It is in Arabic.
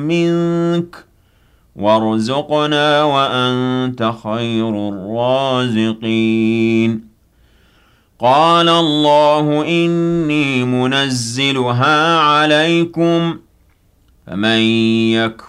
منك وارزقنا وأنت خير الرازقين قال الله إني منزلها عليكم فمن يكفر